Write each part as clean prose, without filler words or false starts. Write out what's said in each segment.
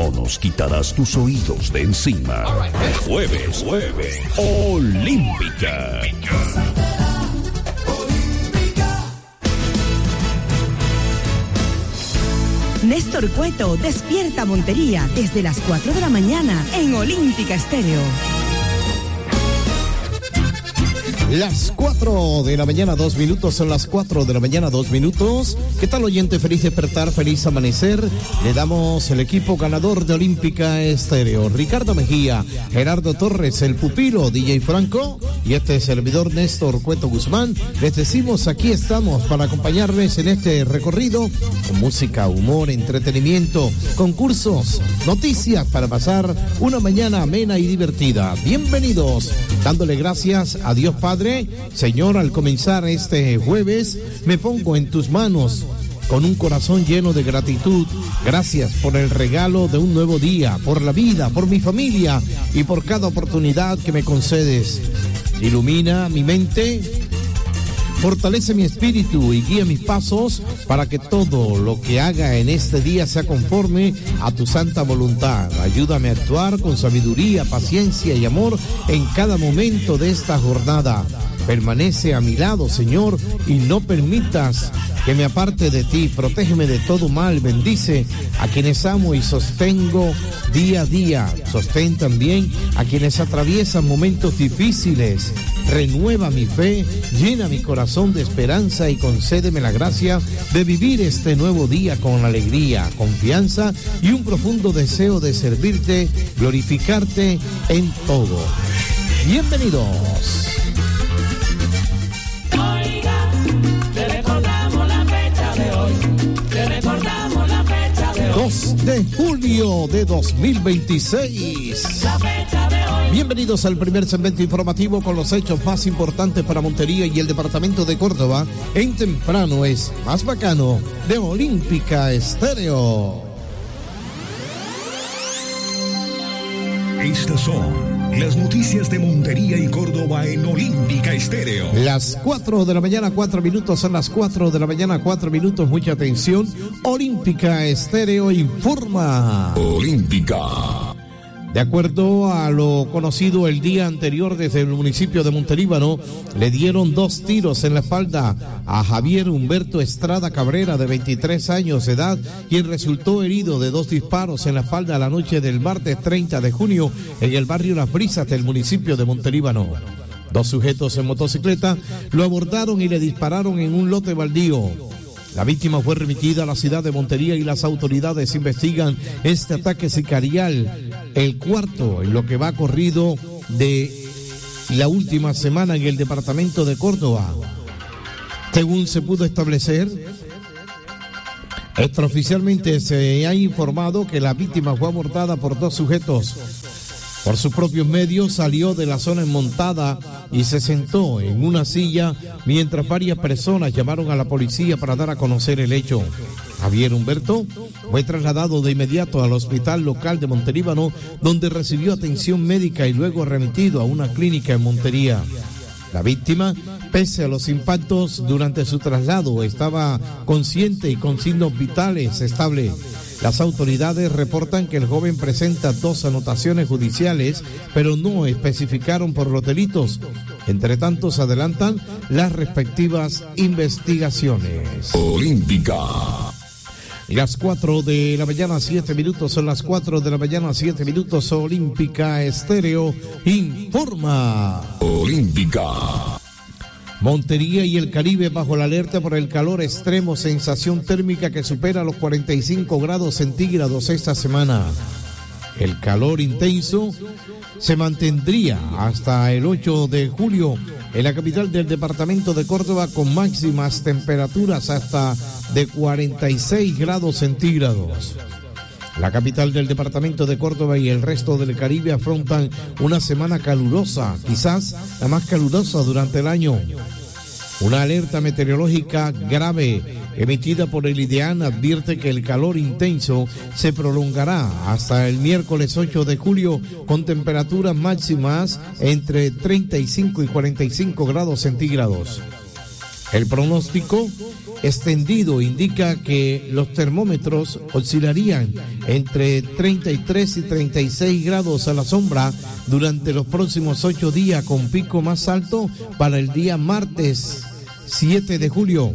no nos quitarás tus oídos de encima. Jueves Olímpica. Néstor Cueto despierta Montería desde las 4 de la mañana en Olímpica Estéreo. Las 4 de la mañana, 2 minutos, son las 4 de la mañana, 2 minutos. ¿Qué tal, oyente? Feliz despertar, feliz amanecer. Le damos el equipo ganador de Olímpica Estéreo. Ricardo Mejía, Gerardo Torres, el pupilo, DJ Franco, y este servidor Néstor Cueto Guzmán. Les decimos, aquí estamos para acompañarles en este recorrido con música, humor, entretenimiento, concursos, noticias para pasar una mañana amena y divertida. Bienvenidos, dándole gracias a Dios Padre. Señor, al comenzar este jueves, me pongo en tus manos con un corazón lleno de gratitud. Gracias por el regalo de un nuevo día, por la vida, por mi familia y por cada oportunidad que me concedes. Ilumina mi mente, fortalece mi espíritu y guía mis pasos para que todo lo que haga en este día sea conforme a tu santa voluntad. Ayúdame a actuar con sabiduría, paciencia y amor en cada momento de esta jornada. Permanece a mi lado, Señor, y no permitas que me aparte de ti. Protégeme de todo mal. Bendice a quienes amo y sostengo día a día. Sostén también a quienes atraviesan momentos difíciles. Renueva mi fe, llena mi corazón de esperanza y concédeme la gracia de vivir este nuevo día con alegría, confianza y un profundo deseo de servirte, glorificarte en todo. Bienvenidos. 2 de julio de 2026. Bienvenidos al primer segmento informativo con los hechos más importantes para Montería y el departamento de Córdoba. En temprano es más bacano de Olímpica Estéreo. Estas son las noticias de Montería y Córdoba en Olímpica Estéreo. Las 4 de la mañana, 4 minutos, son las 4 de la mañana, 4 minutos, mucha atención. Olímpica Estéreo informa. Olímpica. De acuerdo a lo conocido el día anterior desde el municipio de Montelíbano, le dieron 2 tiros en la espalda a Javier Humberto Estrada Cabrera, de 23 años de edad, quien resultó herido de 2 disparos en la espalda la noche del martes 30 de junio en el barrio Las Brisas del municipio de Montelíbano. 2 sujetos en motocicleta lo abordaron y le dispararon en un lote baldío. La víctima fue remitida a la ciudad de Montería y las autoridades investigan este ataque sicarial, el cuarto en lo que va corrido de la última semana en el departamento de Córdoba. Según se pudo establecer, extraoficialmente se ha informado que la víctima fue abordada por 2 sujetos. Por sus propios medios salió de la zona montada y se sentó en una silla mientras varias personas llamaron a la policía para dar a conocer el hecho. Javier Humberto fue trasladado de inmediato al hospital local de Montelíbano, donde recibió atención médica y luego remitido a una clínica en Montería. La víctima, pese a los impactos durante su traslado, estaba consciente y con signos vitales estables. Las autoridades reportan que el joven presenta 2 anotaciones judiciales, pero no especificaron por los delitos. Entre tanto, se adelantan las respectivas investigaciones. Olímpica. Las 4 de la mañana, 7 minutos, son las 4 de la mañana, 7 minutos, Olímpica Estéreo informa. Olímpica. Montería y el Caribe bajo la alerta por el calor extremo, sensación térmica que supera los 45 grados centígrados esta semana. El calor intenso se mantendría hasta el 8 de julio en la capital del departamento de Córdoba, con máximas temperaturas hasta de 46 grados centígrados. La capital del departamento de Córdoba y el resto del Caribe afrontan una semana calurosa, quizás la más calurosa durante el año. Una alerta meteorológica grave emitida por el IDEAN advierte que el calor intenso se prolongará hasta el miércoles 8 de julio con temperaturas máximas entre 35 y 45 grados centígrados. El pronóstico extendido indica que los termómetros oscilarían entre 33 y 36 grados a la sombra durante los próximos 8 días, con pico más alto para el día martes 7 de julio.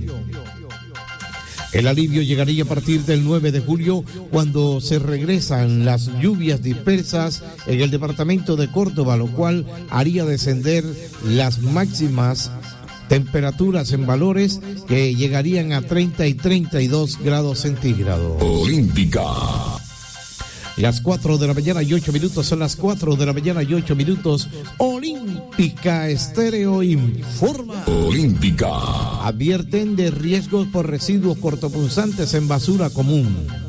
El alivio llegaría a partir del 9 de julio, cuando se regresan las lluvias dispersas en el departamento de Córdoba, lo cual haría descender las máximas temperaturas en valores que llegarían a 30 y 32 grados centígrados. Olímpica. Las 4 de la mañana y 8 minutos, son las 4 de la mañana y 8 minutos. Olímpica Estéreo informa. Olímpica. Advierten de riesgos por residuos cortopunzantes en basura común.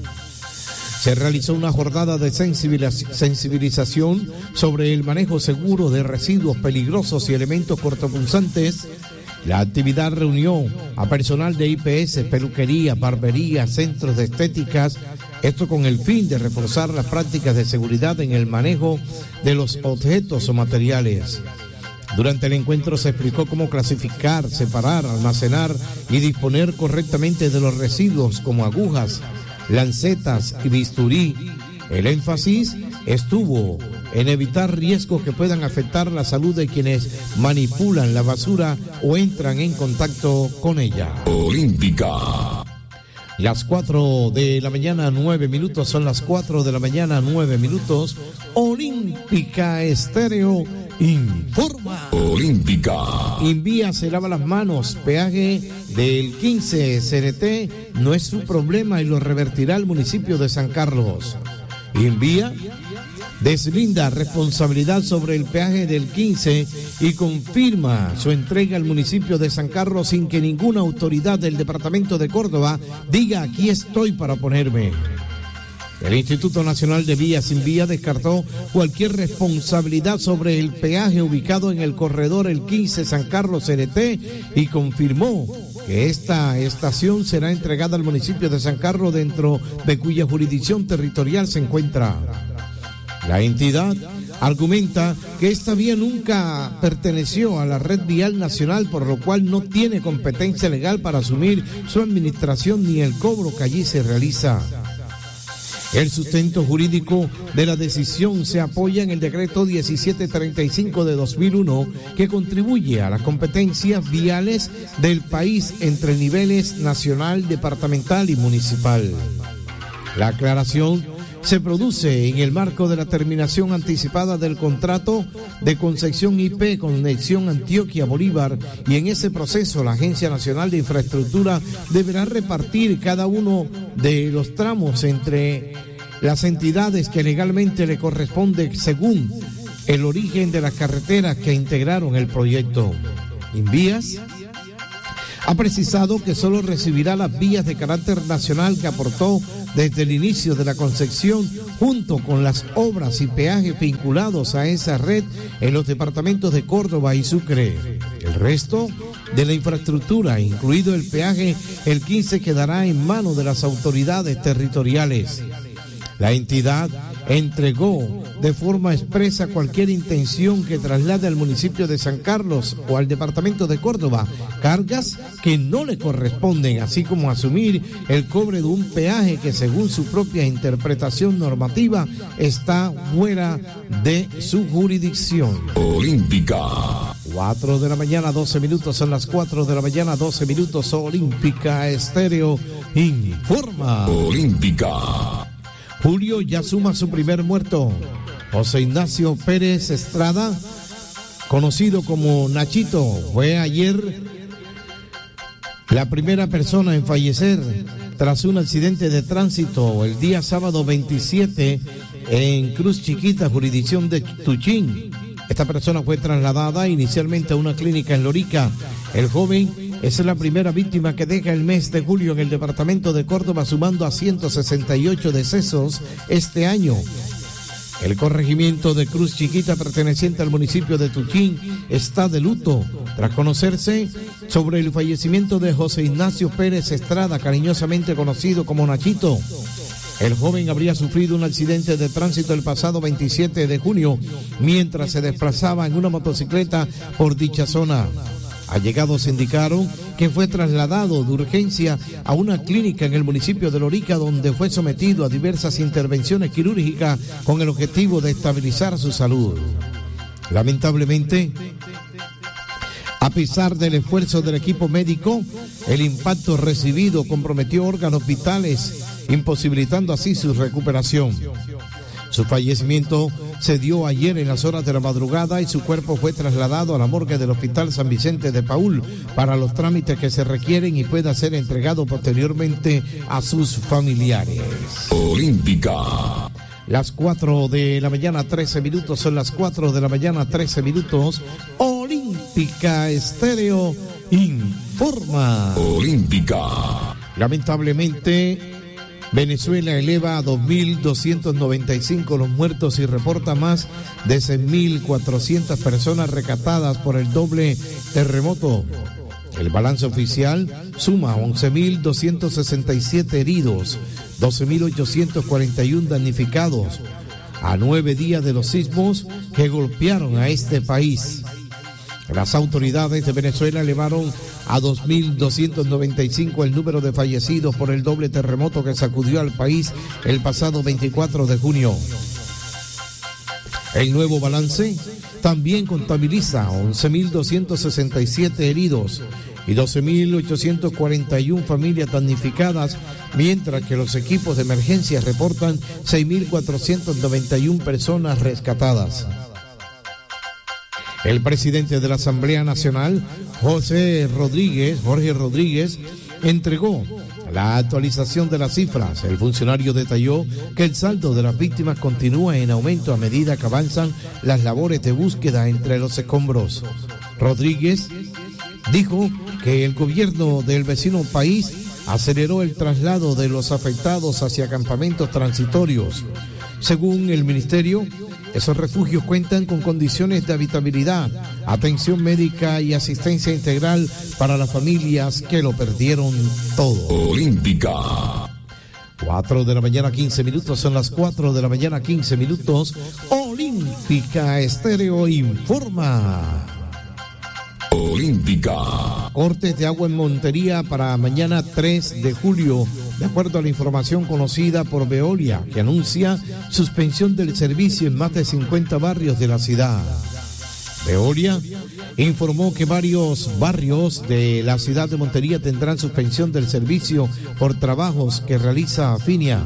Se realizó una jornada de sensibilización sobre el manejo seguro de residuos peligrosos y elementos cortopunzantes. La actividad reunió a personal de IPS, peluquería, barbería, centros de estéticas, esto con el fin de reforzar las prácticas de seguridad en el manejo de los objetos o materiales. Durante el encuentro se explicó cómo clasificar, separar, almacenar y disponer correctamente de los residuos como agujas, lancetas y bisturí. El énfasis estuvo en evitar riesgos que puedan afectar la salud de quienes manipulan la basura o entran en contacto con ella. Olímpica. Las 4 de la mañana, 9 minutos, son las 4 de la mañana, 9 minutos. Olímpica Estéreo informa. Olímpica. Invía se lava las manos. Peaje del 15 CNT no es su problema y lo revertirá el municipio de San Carlos. Invía deslinda responsabilidad sobre el peaje del 15 y confirma su entrega al municipio de San Carlos sin que ninguna autoridad del departamento de Córdoba diga aquí estoy para ponerme. El Instituto Nacional de Vías Invía descartó cualquier responsabilidad sobre el peaje ubicado en el corredor El 15 San Carlos CNT y confirmó que esta estación será entregada al municipio de San Carlos, dentro de cuya jurisdicción territorial se encuentra. La entidad argumenta que esta vía nunca perteneció a la red vial nacional, por lo cual no tiene competencia legal para asumir su administración ni el cobro que allí se realiza. El sustento jurídico de la decisión se apoya en el decreto 1735 de 2001, que contribuye a las competencias viales del país entre niveles nacional, departamental y municipal. La aclaración se produce en el marco de la terminación anticipada del contrato de concesión IP Conexión Antioquia-Bolívar, y en ese proceso la Agencia Nacional de Infraestructura deberá repartir cada uno de los tramos entre las entidades que legalmente le corresponde según el origen de las carreteras que integraron el proyecto. Invías ha precisado que solo recibirá las vías de carácter nacional que aportó desde el inicio de la concesión, junto con las obras y peajes vinculados a esa red en los departamentos de Córdoba y Sucre. El resto de la infraestructura, incluido el peaje El 15, quedará en manos de las autoridades territoriales. La entidad entregó de forma expresa cualquier intención que traslade al municipio de San Carlos o al departamento de Córdoba cargas que no le corresponden, así como asumir el cobre de un peaje que, según su propia interpretación normativa, está fuera de su jurisdicción. Olímpica. 4 de la mañana, 12 minutos, son las 4 de la mañana, 12 minutos. Olímpica Estéreo informa. Olímpica. Julio ya suma su primer muerto. José Ignacio Pérez Estrada, conocido como Nachito, fue ayer la primera persona en fallecer tras un accidente de tránsito el día sábado 27 en Cruz Chiquita, jurisdicción de Tuchín. Esta persona fue trasladada inicialmente a una clínica en Lorica. El joven es la primera víctima que deja el mes de julio en el departamento de Córdoba, sumando a 168 decesos este año. El corregimiento de Cruz Chiquita, perteneciente al municipio de Tuchín, está de luto tras conocerse sobre el fallecimiento de José Ignacio Pérez Estrada, cariñosamente conocido como Nachito. El joven habría sufrido un accidente de tránsito el pasado 27 de junio mientras se desplazaba en una motocicleta por dicha zona. Allegados indicaron que fue trasladado de urgencia a una clínica en el municipio de Lorica, donde fue sometido a diversas intervenciones quirúrgicas con el objetivo de estabilizar su salud. Lamentablemente, a pesar del esfuerzo del equipo médico, el impacto recibido comprometió órganos vitales, imposibilitando así su recuperación. Su fallecimiento se dio ayer en las horas de la madrugada y su cuerpo fue trasladado a la morgue del Hospital San Vicente de Paúl para los trámites que se requieren y pueda ser entregado posteriormente a sus familiares. Olímpica. Las 4 de la mañana, 13 minutos, son las 4 de la mañana, 13 minutos. Olímpica Estéreo informa. Olímpica. Lamentablemente, Venezuela eleva a 2.295 los muertos y reporta más de 6.400 personas rescatadas por el doble terremoto. El balance oficial suma 11.267 heridos, 12.841 damnificados, a 9 días de los sismos que golpearon a este país. Las autoridades de Venezuela elevaron a 2.295 el número de fallecidos por el doble terremoto que sacudió al país el pasado 24 de junio. El nuevo balance también contabiliza 11.267 heridos y 12.841 familias damnificadas, mientras que los equipos de emergencia reportan 6.491 personas rescatadas. El presidente de la Asamblea Nacional, Jorge Rodríguez, entregó la actualización de las cifras. El funcionario detalló que el saldo de las víctimas continúa en aumento a medida que avanzan las labores de búsqueda entre los escombros. Rodríguez dijo que el gobierno del vecino país aceleró el traslado de los afectados hacia campamentos transitorios. Según el ministerio, esos refugios cuentan con condiciones de habitabilidad, atención médica y asistencia integral para las familias que lo perdieron todo. Olímpica. 4 de la mañana, 15 minutos, son las 4 de la mañana, 15 minutos. Olímpica Estéreo informa. Olímpica. Cortes de agua en Montería para mañana 3 de julio, de acuerdo a la información conocida por Veolia, que anuncia suspensión del servicio en más de 50 barrios de la ciudad. Veolia informó que varios barrios de la ciudad de Montería tendrán suspensión del servicio por trabajos que realiza Finia.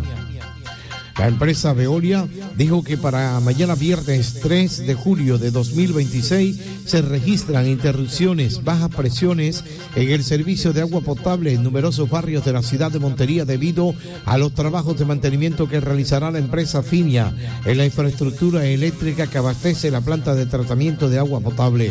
La empresa Veolia dijo que para mañana viernes 3 de julio de 2026 se registran interrupciones, bajas presiones en el servicio de agua potable en numerosos barrios de la ciudad de Montería debido a los trabajos de mantenimiento que realizará la empresa Finia en la infraestructura eléctrica que abastece la planta de tratamiento de agua potable.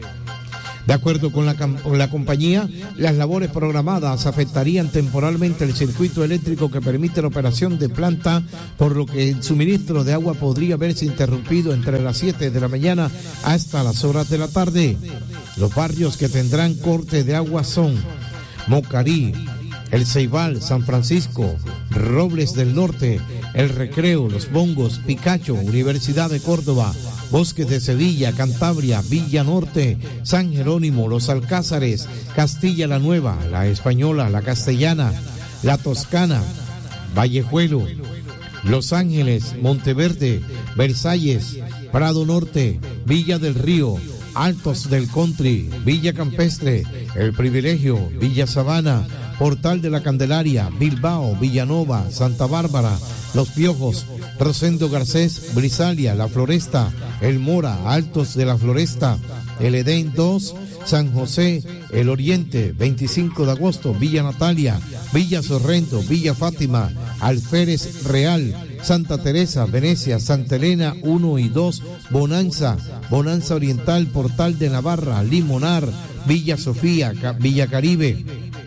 De acuerdo con la compañía, las labores programadas afectarían temporalmente el circuito eléctrico que permite la operación de planta, por lo que el suministro de agua podría verse interrumpido entre las 7 de la mañana hasta las horas de la tarde. Los barrios que tendrán corte de agua son Mocarí, El Ceibal, San Francisco, Robles del Norte, El Recreo, Los Bongos, Picacho, Universidad de Córdoba, Bosques de Sevilla, Cantabria, Villa Norte, San Jerónimo, Los Alcázares, Castilla la Nueva, La Española, La Castellana, La Toscana, Vallejuelo, Los Ángeles, Monteverde, Versalles, Prado Norte, Villa del Río, Altos del Country, Villa Campestre, El Privilegio, Villa Sabana, Portal de la Candelaria, Bilbao, Villanova, Santa Bárbara, Los Piojos, Rosendo Garcés, Brisalia, La Floresta, El Mora, Altos de la Floresta, El Edén 2, San José, El Oriente, 25 de agosto, Villa Natalia, Villa Sorrento, Villa Fátima, Alférez Real, Santa Teresa, Venecia, Santa Elena 1 y 2, Bonanza, Bonanza Oriental, Portal de Navarra, Limonar, Villa Sofía, Villa Caribe,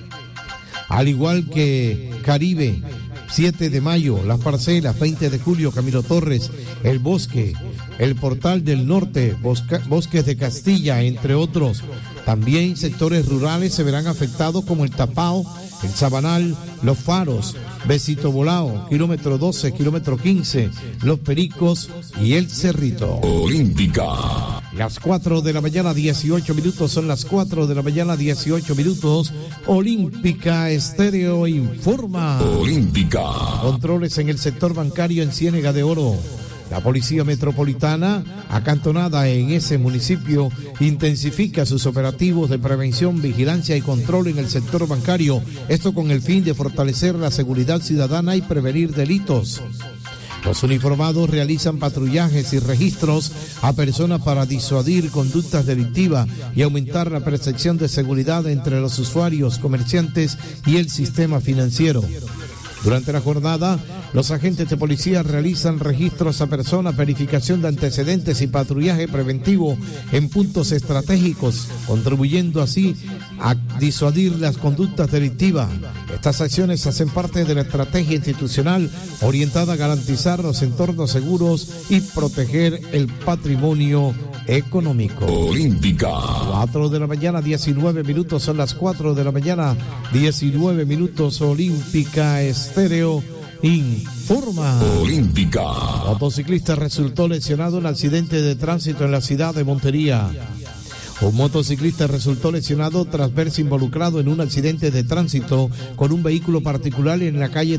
al igual que Caribe, 7 de mayo, Las Parcelas, 20 de julio, Camilo Torres, El Bosque, El Portal del Norte, Bosques de Castilla, entre otros. También sectores rurales se verán afectados como El Tapao, El Sabanal, Los Faros, Besito Volao, kilómetro 12, kilómetro 15, Los Pericos y El Cerrito. Olímpica. Las 4 de la mañana, 18 minutos, son las 4 de la mañana, 18 minutos. Olímpica Estéreo informa. Olímpica. Controles en el sector bancario en Ciénega de Oro. La Policía Metropolitana, acantonada en ese municipio, intensifica sus operativos de prevención, vigilancia y control en el sector bancario. Esto con el fin de fortalecer la seguridad ciudadana y prevenir delitos. Los uniformados realizan patrullajes y registros a personas para disuadir conductas delictivas y aumentar la percepción de seguridad entre los usuarios, comerciantes y el sistema financiero. Durante la jornada, los agentes de policía realizan registros a personas, verificación de antecedentes y patrullaje preventivo en puntos estratégicos, contribuyendo así a disuadir las conductas delictivas. Estas acciones hacen parte de la estrategia institucional orientada a garantizar los entornos seguros y proteger el patrimonio económico. Olímpica. 4 de la mañana, 19 minutos, son las 4 de la mañana, 19 minutos. Olímpica Estéreo informa. Olímpica. Motociclista resultó lesionado en accidente de tránsito en la ciudad de Montería. Un motociclista resultó lesionado tras verse involucrado en un accidente de tránsito con un vehículo particular en la calle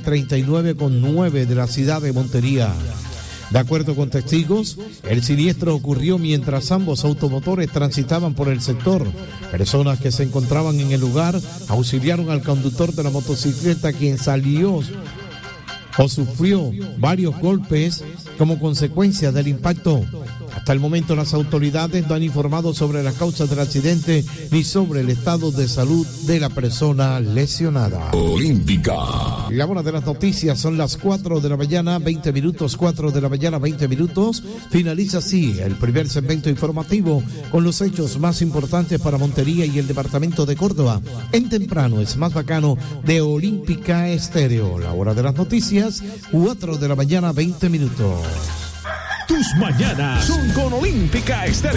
39,9 de la ciudad de Montería. De acuerdo con testigos, el siniestro ocurrió mientras ambos automotores transitaban por el sector. Personas que se encontraban en el lugar auxiliaron al conductor de la motocicleta, quien salió o sufrió varios golpes como consecuencia del impacto. Hasta el momento las autoridades no han informado sobre las causas del accidente ni sobre el estado de salud de la persona lesionada. Olímpica. La hora de las noticias son las 4 de la mañana, 20 minutos, 4 de la mañana, 20 minutos. Finaliza así el primer segmento informativo con los hechos más importantes para Montería y el departamento de Córdoba. En Temprano es más bacano de Olímpica Estéreo. La hora de las noticias, 4 de la mañana, 20 minutos. Tus mañanas son con Olímpica Estéreo.